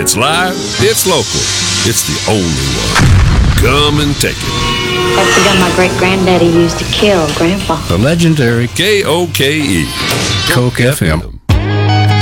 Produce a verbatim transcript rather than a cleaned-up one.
It's live, it's local, it's the only one. Come and take it. That's the gun my great-granddaddy used to kill Grandpa. The legendary K O K E. Coke F M.